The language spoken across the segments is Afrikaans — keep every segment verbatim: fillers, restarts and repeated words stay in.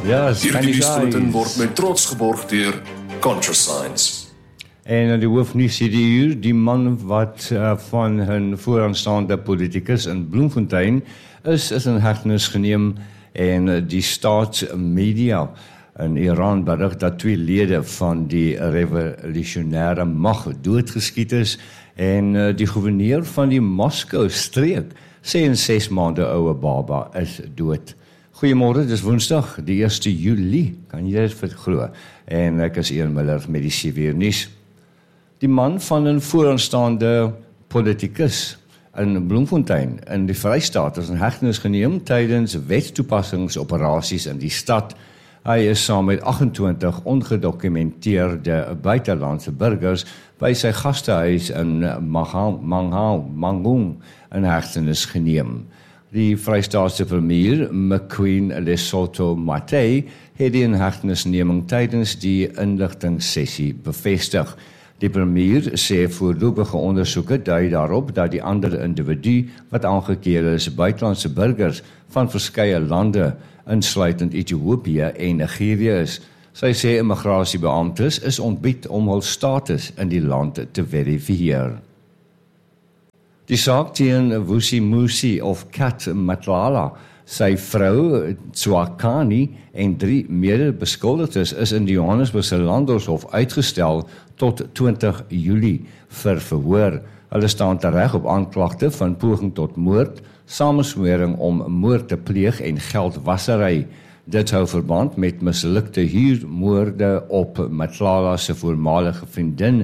Ja, is Hierdie nuusbulletin guys. word met trots geborg deur ContraScience. En die hoofnuus hierdie uur, die man wat uh, van 'n vooraanstaande politicus in Bloemfontein is, is in hegtenis geneem en uh, die staatsmedia in Iran berig dat twee lede van die revolusionêre mag doodgeskiet is en uh, die gouverneur van die Moskou streek sê 'n ses maande oue baba is dood. Goeiemôre, dis Woensdag, die eerste Julie, kan jy dit glo? En ek is Ian Miller met die C W nuus. Die man van 'n vooraanstaande politicus in Bloemfontein in die Vrystaat is in hegtenis geneem tydens wetstoepassingsoperasies in die stad. Hy is saam met agentwintig ongedokumenteerde buitelandse burgers by sy gastehuis in Manghang, Manghang, Mangung in hegtenis geneem. Die Vrystaatse premier, McQueen Lesotho Matei, het die inhegtenisneming tydens die inligtingssessie bevestig. Die premier sê voorlopige ondersoeke dui daarop dat die ander individu wat aangekeer is, buitelandse burgers van verskeie lande, insluitend Ethiopië en Nigerië is. Sy sê immigrasiebeamptes is ontbied om hul status in die land te verifieer. Die saak teen Vusi Musi of Kat Matlala, sy vrou Tswakani en drie mede-beskuldigdes is in die Johannesburgse Landdroshof uitgestel tot twintig Julie vir verhoor. Hulle staan tereg op aanklagte van poging tot moord, samenswering om moord te pleeg en geldwasery. Dit hou verband met mislukte huurmoorde op Matlala se voormalige vriendin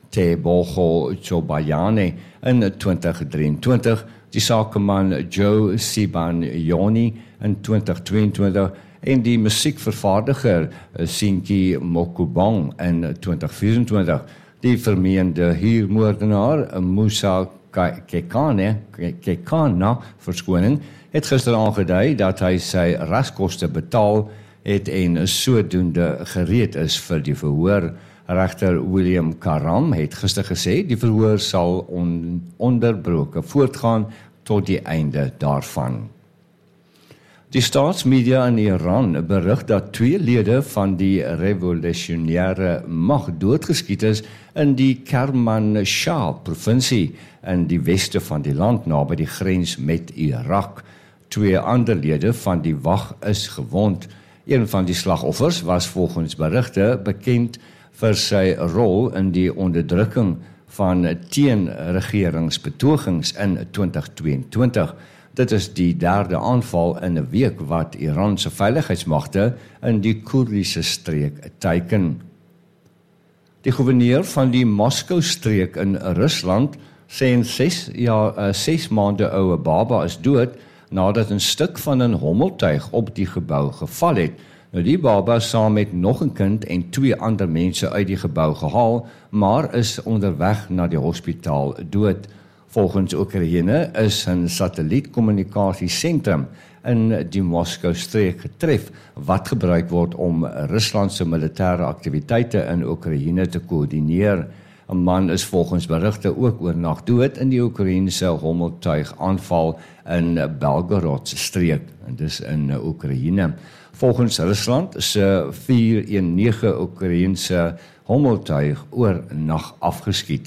Tebogo Chobayane in twintig drieëntwintig, die sakeman Joe Sibanyoni in twintig tweeëntwintig en die musiekvervaardiger Sinki Mokubong in twintig vyfentwintig. Die vermeende huurmoordenaar Musa Kekane, Kekana, verskoning, het gister aangedui dat hy sy raskoste betaal het en sodoende gereed is vir die verhoor. Regter William Karam het gister gesê die verhoor sal on, onderbroke voortgaan tot die einde daarvan. Die staatsmedia in Iran berig dat twee lede van die revolusionêre mag doodgeskiet is in die Kermanshah provinsie in die weste van die land naby die grens met Irak. Twee ander lede van die wag is gewond. Een van die slagoffers was volgens berigte bekend vir sy rol in die onderdrukking van teenregeringsbetogings in twintig tweeëntwintig. Dit is die derde aanval in 'n week wat Iran se veiligheidsmagte in die Koerdiese streek teiken. Die gouverneur van die Moskou-streek in Rusland sê 'n ses, ja, ses maande oue baba is dood nadat 'n stuk van 'n hommeltuig op die gebou geval het. Nou die baba saam met nog 'n kind en twee ander mense uit die gebou gehaal, maar is onderweg na die hospitaal dood. Volgens Oekraïne is 'n satellietkommunikasiesentrum in die Moskou-streek getref wat gebruik word om Rusland se militêre aktiwiteite in Oekraïne te koördineer. 'n Man is volgens berigte ook oornag dood in die Oekraïense hommeltuig aanval in Belgorod streek, en dis in Oekraïne. Volgens Rusland se vier een nege Oekraïense hommeltuig oornag afgeskiet.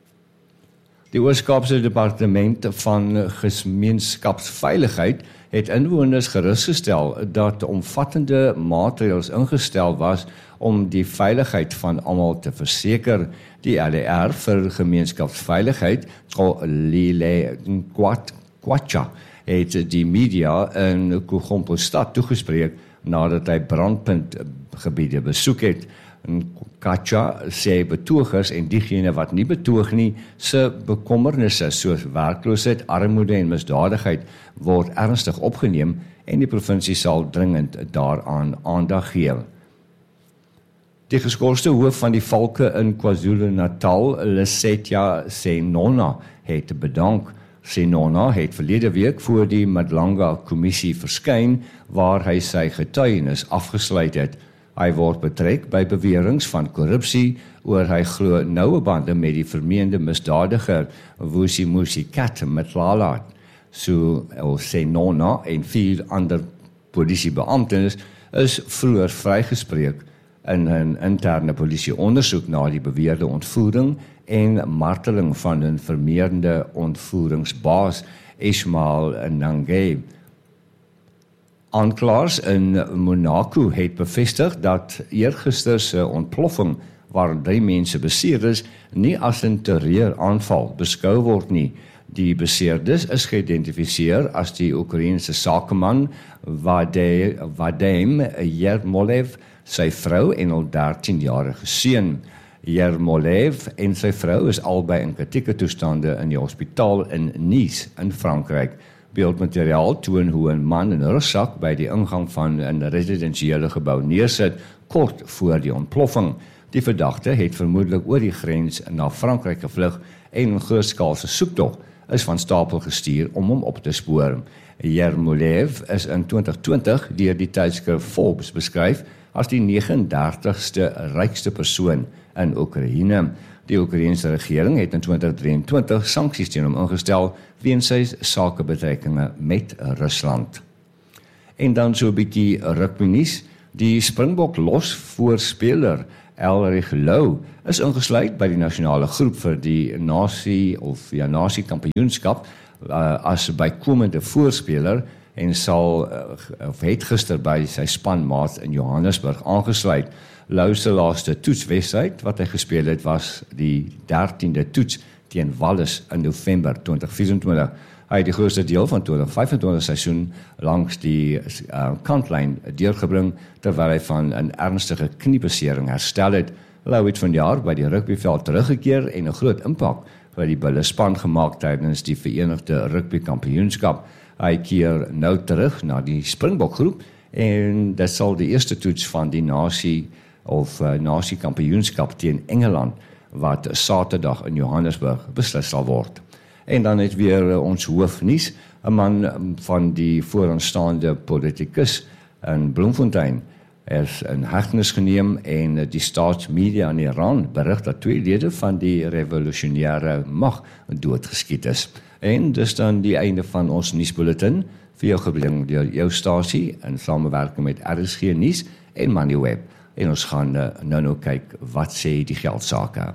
Die Oos-Kaapse Departement van Gemeenskapsveiligheid het inwoners gerusgestel dat omvattende maatreëls ingestel was om die veiligheid van almal te verseker. Die L E R vir Gemeenskapsveiligheid, Lile Kwacha, het die media in Kugompo-stad toegespreek nadat hy brandpuntgebiede besoek het. Kacha sê betogers en diegene wat nie betoog nie, se bekommernisse soos werkloosheid, armoede en misdadigheid word ernstig opgeneem en die provinsie sal dringend daaraan aandag gee. Die geskorste hoof van die valke in KwaZulu-Natal, Lesetja Senona, het bedank. Senona het verlede week voor die Madlanga-kommissie verskyn waar hy sy getuienis afgesluit het. Hy word betrek by beweringe van korrupsie oor hy glo noue bande met die vermeende misdadiger Vusi Musi Kat Matlala. So Senona en vier ander polisiebeamptes is vroeër vrygespreek in 'n interne polisieondersoek na die beweerde ontvoering en marteling van 'n vermeerderde ontvoeringsbaas Ismail Nangué. Aanklaers in Monaco het bevestig dat eergister se ontploffing waar drie mense beseer is, nie as 'n terreuraanval beskou word nie. Die beseerdes is geïdentifiseer as die Oekraïense sakeman Vadim Yermolev, sy vrou en hul dertienjarige seun. Yermolev en sy vrou is albei in kritieke toestande in die hospitaal in Nice in Frankryk. Beeldmateriaal toon hoe 'n man in 'n rugsak by die ingang van 'n residensiële gebou neersit kort voor die ontploffing. Die verdagte het vermoedelik oor die grens na Frankryk gevlug en 'n grootskaalse soektog is van stapel gestuur om hom op te spoor. Yermolev is in twintig twintig deur die tydskrif Forbes beskryf as die negentig en dertigste rykste persoon in Oekraïne. Die Oekraïense regering het in twintig drieëntwintig sanksies teen hom ingestel weens sy sakebetrekkinge met Rusland. En dan so 'n bietjie rugbynuus. Die Springbok losvoorspeler Elrich Louw is ingesluit by die nasionale groep vir die nasie of ja nasie kampioenskap uh, as bykomende voorspeler en sal uh, of het gister by sy spanmaat in Johannesburg aangesluit. Louw se laaste toetswedstryd wat hy gespeel het was die dertiende toets teen Wallis in November twintig vyf-en-twintig. Hy het die grootste deel van twintig vyf-en-twintig seisoen langs die uh, kantlyn deurgebring terwyl hy van 'n ernstige kniebesering herstel het. Louw het vanjaar by die rugbyveld teruggekeer en 'n groot impak vir die Bulle span gemaak tydens die Verenigde Rugby Kampioenskap. Hy keer nou terug na die Springbok groep en dit sal die eerste toets van die nasie of uh, nasie kampioenskap teen Engeland wat Saterdag in Johannesburg beslis sal word. En dan het weer uh, ons hoofnuus, 'n man van die vooraanstaande politikus in Bloemfontein is in hegtenis geneem en uh, die staatsmedia in Iran berig dat twee lede van die revolusionêre mag doodgeskiet is. En dis dan die einde van ons nuusbulletin, vir jou gebring deur jou stasie in samewerking met R S G Nuus en Moneyweb. En ons gaan uh, nou nou kyk wat sê die geldsaake.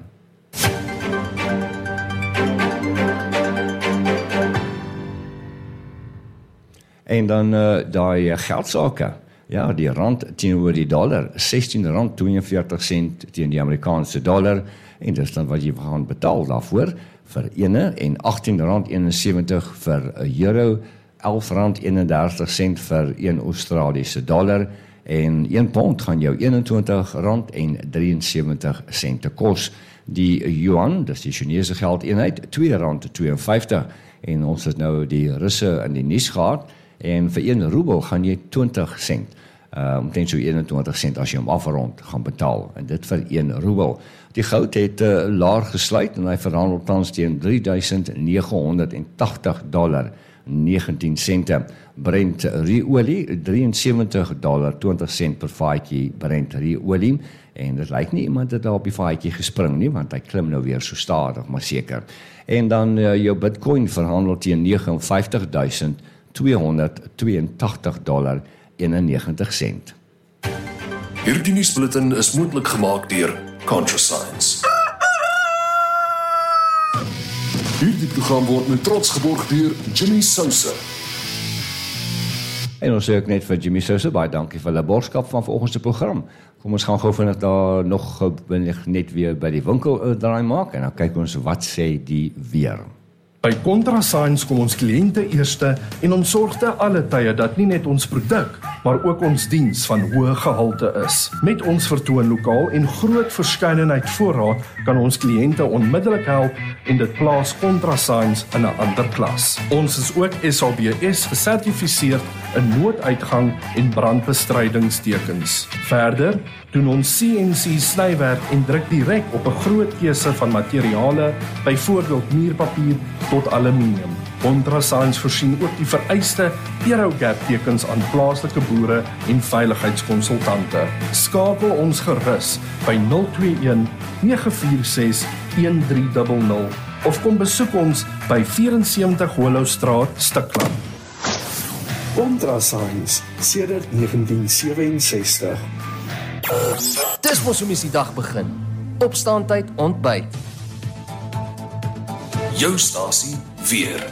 En dan uh, daai geldsaake. Ja, die rand teenoor die dollar, sestien rand tweeënveertig sent teen die Amerikaanse dollar en dis dan wat jy gaan betaal daarvoor vir ene en agttien rand eenensewentig vir 'n euro, elf rand eenendertig sent vir een Australiese dollar en een pond gaan jou eenentwintig rand en drieënsewentig sent kos. Die yuan, dis die Chinese geldeenheid, twee rand twee en vyftig en ons het nou die Russe in die nuus gehad en vir een roebel gaan jy twintig sent. Uh, omtrent so eenentwintig sent as jy hom afrond gaan betaal en dit vir een roebel. Die goud het uh, laag gesluit en hy verhandel tans teen drie duisend nege honderd tagtig dollar negentien sente. Brent ruolie drieënsewentig dollar twintig sent per vaatjie Brent ruolie en dit lyk nie iemand het daar op die vaatjie gespring nie want hy klim nou weer so stadig maar seker. En dan uh, jou Bitcoin verhandel teen vyf negentig duisend tweehonderdtweeëntagtig dollar eenennegentig sent. Hierdie nuusbulletin is moontlik gemaak deur ContraScience. Hierdie program word met trots geborg deur Jimmy Sousa. En ons sê ook net vir Jimmy Sousa, baie dankie vir die boodskap van vanoggend se program. Kom ons gaan gou vinnig daar nog net weer by die winkel draai maak en dan kyk ons wat sê die weer. By ContraScience kom ons kliënte eerste en ons sorg te alle tye dat nie net ons produk, maar ook ons diens van hoë gehalte is. Met ons vertoonlokaal en groot verskeidenheid voorraad kan ons kliënte onmiddellik help en dit plaas ContraScience in 'n ander klas. Ons is ook S A B S gesertifiseer in nooduitgang en brandbestrydingstekens. Verder doen ons C N C snywerk en druk direk op 'n groot keuse van materiale, byvoorbeeld muurpapier tot aluminium. ContraScience voorsien ook die vereiste Aerogap tekens aan plaaslike boere en veiligheidskonsultante. Skakel ons gerus by nul twee een nege vier ses een drie nul nul of kom besoek ons by vyf vier Hollowstraat, Stikland. Contra Science sedert negentien sewe-en-sestig. Dis mos hoe mens die dag begin. Opstaantyd, ontbyt. Jou stasie weer.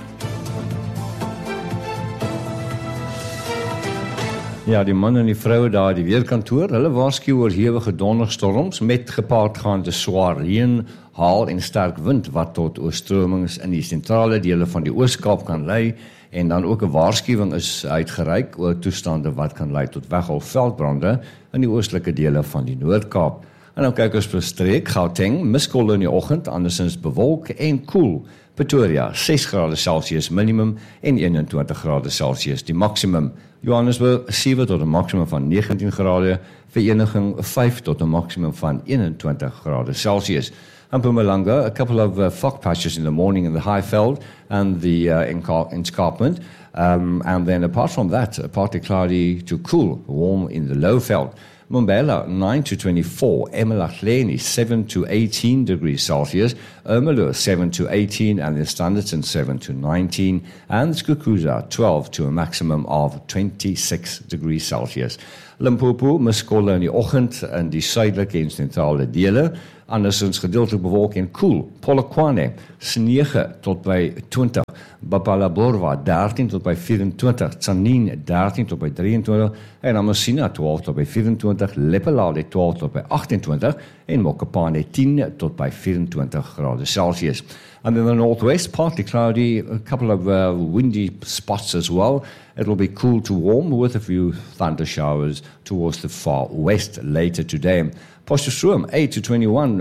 Ja, die man en die vroue daar, die weerkantoor, hulle waarsku oor hewige donderstorms met gepaardgaande swaar reën, haal en sterk wind wat tot oorstromings in die sentrale dele van die Oos-Kaap kan lei, en dan ook 'n waarskuwing is uitgereik oor toestande wat kan lei tot weg of veldbrande in die oostelike dele van die Noord-Kaap. En nou kyk ons vir streek, Gauteng, miskolle in die oggend, andersins bewolk en koel. Pretoria, ses grade Celsius minimum en eenentwintig grade Celsius die maksimum. Johannesburg, sewe tot 'n maksimum van negentien grade, Vereniging vyf tot 'n maksimum van eenentwintig grade Celsius. And Mpumalanga, a couple of uh, fog patches in the morning in the Highveld and the uh, escarpment. Um, and then apart from that, partly cloudy to cool, warm in the Lowveld. Mbombela, nine to twenty-four, eMalahleni, seven to eighteen degrees Celsius, Ermelo, seven to eighteen, and the Standerton, seven to nineteen, and Skukuza, twelve to a maximum of twenty-six degrees Celsius. Limpopo, miskolle in die oggend in die suidelike en sentrale dele, andersins gedeeltelik bewolk en koel. Polokwane, nege tot by twintig, Bapalaborwa, dertien tot by vyf-en-twintig, Tzaneen, dertien tot by drie-en-twintig, en Amasina, twaalf tot by vyf-en-twintig, Lepelale, twaalf tot by agt-en-twintig, en Mokopane, tien tot by vyf-en-twintig grade Celsius. And in the northwest, partly cloudy, a couple of uh, windy spots as well. It'll be cool to warm with a few thunder showers towards the far west later today. Potchefstroom, eight to twenty-one,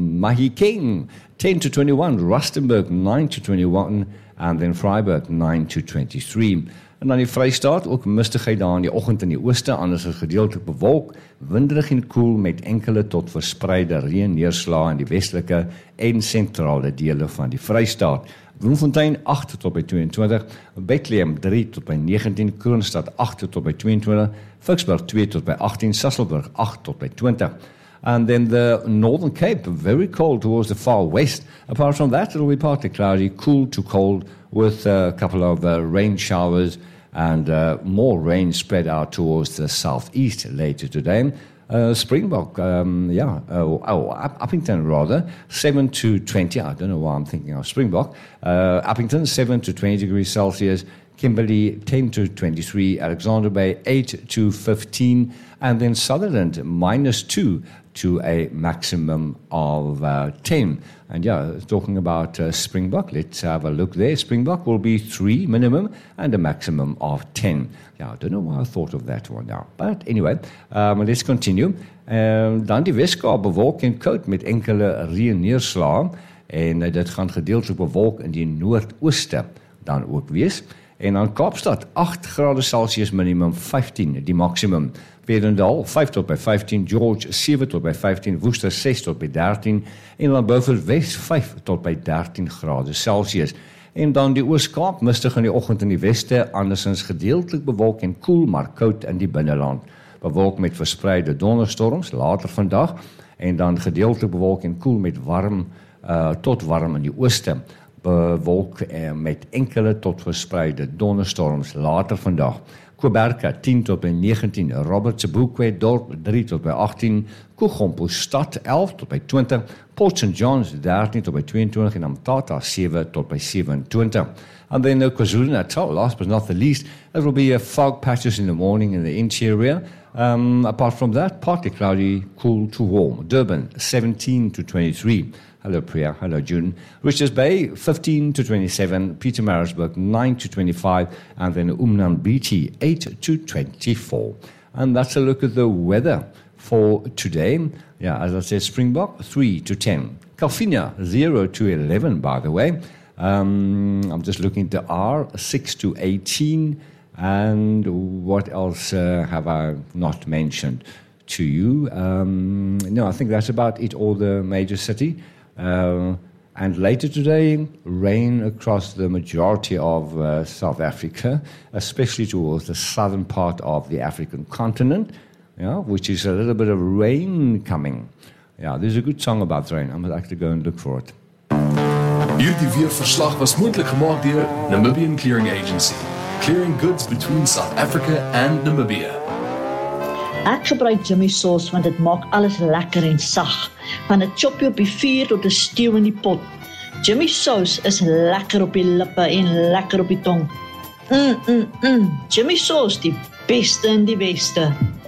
Mahikeng, ten to twenty-one, Rustenburg, nine to twenty-one, and then Vryburg, nine to twenty-three. En dan die Vrystaat, ook mistigheid daar in die oggend in die ooste, anders is gedeeltelik bewolk, winderig en koel met enkele tot verspreide reën neerslae in die westelike en sentrale dele van die Vrystaat. Bloemfontein, agt tot by twee-en-twintig, Bethlehem, drie tot by negentien, Kroonstad, agt tot by twee-en-twintig, Vicksburg, twee tot by agttien, Sasolburg, agt tot by twintig. And then the Northern Cape, very cold towards the far west. Apart from that, it'll be partly cloudy, cool to cold, with a couple of uh, rain showers and uh, more rain spread out towards the southeast later today. Uh, Springbok, um, yeah, oh, oh, Uppington rather, seven to twenty, I don't know why I'm thinking of Springbok. Uh, Uppington, seven to twenty degrees Celsius, Kimberley, ten to twenty-three, Alexander Bay, eight to fifteen, and then Sutherland, minus two to a maximum of uh, ten. And yeah, talking about uh, Springbok, let's have a look there. Springbok will be three minimum and a maximum of ten. Yeah, I don't know why I thought of that one now. But anyway, um, let's continue. Um, dan die Weskaap bewolk en koud met enkele reën neerslae. En uh, dit gaan gedeeltelik bewolk in die noordooste dan ook wees. En dan Kaapstad, agt grade Celsius minimum, vyftien die maksimum. Vredendal, vyf tot by vyftien, George, sewe tot by vyftien, Woester, ses tot by dertien, en dan Beaufort West, vyf tot by dertien grade Celsius. En dan die Oos-Kaap, mistig in die oggend in die weste, andersins gedeeltelik bewolk en koel, maar koud in die binneland. Bewolk met verspreide donderstorms, later vandag, en dan gedeeltelik bewolk en koel met warm, uh, tot warm in die ooste. Bewolk eh, met enkele tot verspreide donderstorms later vandag. Koberka, tien tot by negentien, Robert Sebokwe dorp, drie tot by agttien, Kugompo stad, elf tot by twintig, Port Saint John's, dertien tot by twee-en-twintig, en Amtata, sewe tot by sewe-en-twintig. And then uh, KwaZulu-Natal, last but not the least, there will be uh, fog patches in the morning in the interior. Um, apart from that, partly cloudy, cool to warm. Durban, seventeen to twenty-three. Hello Priya, hello June. Richards Bay, fifteen to twenty-seven. Pietermaritzburg, nine to twenty-five. And then Umnambiti, eight to twenty-four. And that's a look at the weather for today. Yeah, as I said, Springbok, three to ten. Calvinia, zero to eleven, by the way. Um, I'm just looking at the R, six to eighteen. And what else uh, have I not mentioned to you? Um, no, I think that's about it, all the major city. Uh, and later today, rain across the majority of uh, South Africa, especially towards the southern part of the African continent, yeah, which is a little bit of rain coming. Yeah, there's a good song about rain. I must actually go and look for it. Hierdie weerverslag was moontlik gemaak deur Namibian Clearing Agency. clearing goods between South Africa and Namibia. Ek gebruik Jimmy sauce want dit maak alles lekker en sag. Van 'n choppie op die vuur tot 'n stew in die pot. Jimmy sauce is lekker op die lippe en lekker op die tong. Mm, mm, mm. Jimmy sauce, die beste in die weste.